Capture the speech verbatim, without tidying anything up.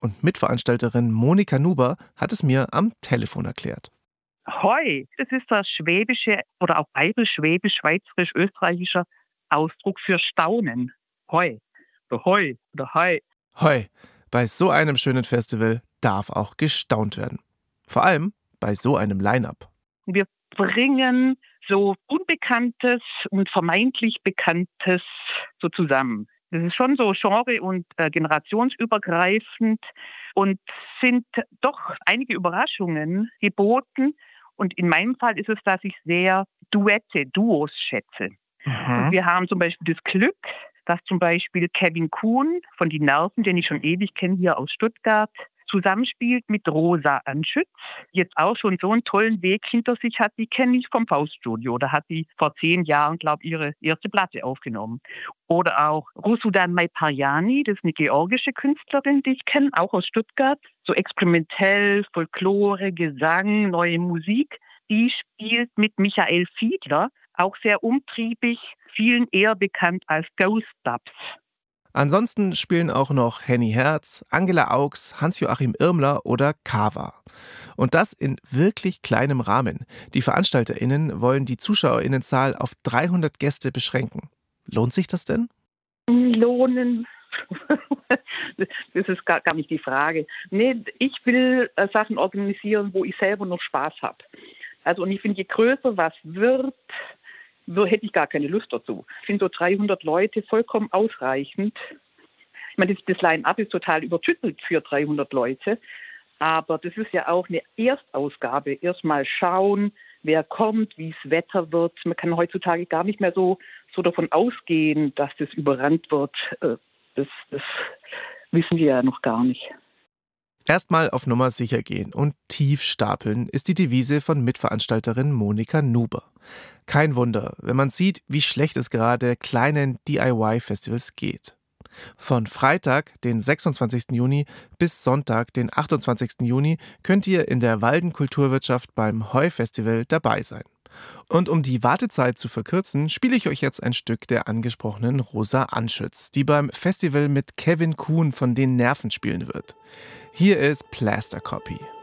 Und Mitveranstalterin Monika Nuber hat es mir am Telefon erklärt. Hoi, das ist der schwäbische oder auch bayerisch, schwäbisch, schweizerisch, österreichischer Ausdruck für Staunen. Hoi, oder Hoi, oder Hoi. Hoi, bei so einem schönen Festival darf auch gestaunt werden. Vor allem bei so einem Line-up. Wir bringen so Unbekanntes und vermeintlich Bekanntes so zusammen. Das ist schon so genre- und äh, generationsübergreifend und sind doch einige Überraschungen geboten. Und in meinem Fall ist es, dass ich sehr Duette, Duos schätze. Mhm. Und wir haben zum Beispiel das Glück, dass zum Beispiel Kevin Kuhn von Die Nerven, den ich schon ewig kenne, hier aus Stuttgart, zusammenspielt mit Rosa Anschütz, jetzt auch schon so einen tollen Weg hinter sich hat. Die kenne ich vom Fauststudio. Da hat sie vor zehn Jahren, glaube ich, ihre erste Platte aufgenommen. Oder auch Rusudan Maiparjani, das ist eine georgische Künstlerin, die ich kenne, auch aus Stuttgart. So experimentell, Folklore, Gesang, neue Musik. Die spielt mit Michael Fiedler, auch sehr umtriebig, vielen eher bekannt als Ghost Dubs. Ansonsten spielen auch noch Henny Herz, Angela Augs, Hans-Joachim Irmler oder Kava. Und das in wirklich kleinem Rahmen. Die VeranstalterInnen wollen die ZuschauerInnenzahl auf dreihundert Gäste beschränken. Lohnt sich das denn? Lohnen. Das ist gar, gar nicht die Frage. Nee, ich will äh, Sachen organisieren, wo ich selber noch Spaß habe. Also, und ich finde, je größer was wird, so hätte ich gar keine Lust dazu. Ich finde so dreihundert Leute vollkommen ausreichend. Ich meine, das, das Line-Up ist total übertüttelt für dreihundert Leute. Aber das ist ja auch eine Erstausgabe. Erstmal schauen, wer kommt, wie das Wetter wird. Man kann heutzutage gar nicht mehr so, so davon ausgehen, dass das überrannt wird. Das, das wissen wir ja noch gar nicht. Erstmal auf Nummer sicher gehen und tief stapeln ist die Devise von Mitveranstalterin Monika Nuber. Kein Wunder, wenn man sieht, wie schlecht es gerade kleinen D I Y-Festivals geht. Von Freitag, den sechsundzwanzigsten Juni, bis Sonntag, den achtundzwanzigsten Juni, könnt ihr in der Walden Kulturwirtschaft beim Heu-Festival dabei sein. Und um die Wartezeit zu verkürzen, spiele ich euch jetzt ein Stück der angesprochenen Rosa Anschütz, die beim Festival mit Kevin Kuhn von Den Nerven spielen wird. Hier ist Plaster Copy.